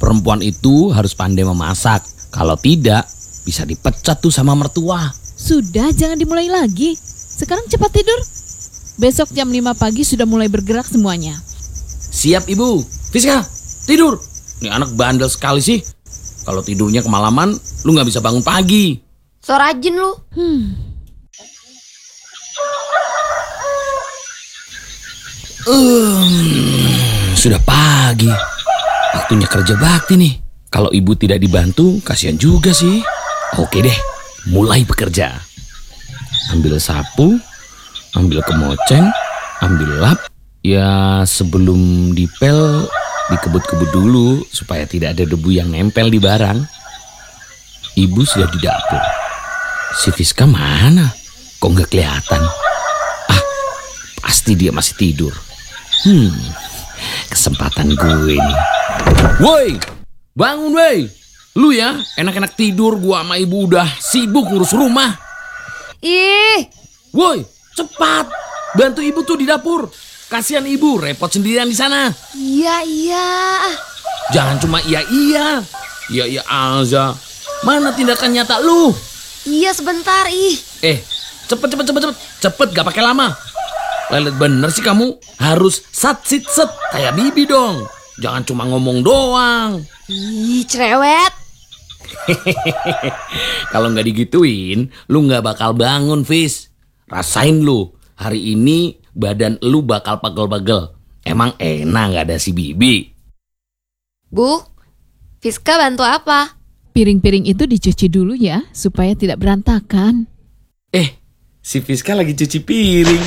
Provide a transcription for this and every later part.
perempuan itu harus pandai memasak. Kalau tidak, bisa dipecat tuh sama mertua. Sudah, jangan dimulai lagi. Sekarang cepat tidur. Besok jam 5 pagi sudah mulai bergerak semuanya. Siap Ibu. Fiska, tidur. Ini anak bandel sekali sih. Kalau tidurnya kemalaman, lu gak bisa bangun pagi. So rajin lu. Sudah pagi. Waktunya kerja bakti nih. Kalau ibu tidak dibantu, kasihan juga sih. Oke deh, mulai bekerja. Ambil sapu, ambil kemoceng, ambil lap. Ya sebelum dipel, dikebut-kebut dulu supaya tidak ada debu yang nempel di barang. Ibu sudah di dapur. Si Fiska mana? Kok nggak kelihatan? Pasti dia masih tidur. Kesempatan gue nih. Woi, bangun woi. Lu ya, enak-enak tidur, gua sama ibu udah sibuk ngurus rumah. Ih, Woi, cepat. Bantu ibu tuh di dapur. Kasihan ibu, repot sendirian di sana. iya. Jangan cuma iya aja. Mana tindakan nyata lu? Iya sebentar, ih. Cepet, gak pakai lama. Lelet bener sih kamu. Harus sat sit set kayak Bibi dong. Jangan cuma ngomong doang. Ih, cerewet. Kalau nggak digituin, lu nggak bakal bangun, Fis. Rasain lu, hari ini badan lu bakal pegel-pegel. Emang enak nggak ada si Bibi? Bu, Fiska bantu apa? Piring-piring itu dicuci dulu ya, supaya tidak berantakan. Si Fiska lagi cuci piring.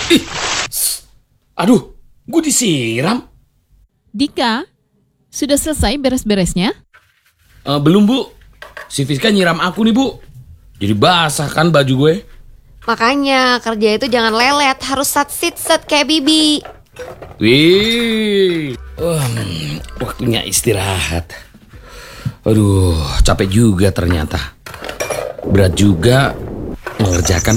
Aduh, gue disiram. Dika, sudah selesai beres-beresnya? Belum, Bu. Si Fiska nyiram aku nih, Bu. Jadi basah kan baju gue. Makanya kerja itu jangan lelet, harus sat-sit-set kayak Bibi. Wih, waktunya istirahat. Aduh, capek juga ternyata. Berat juga mengerjakan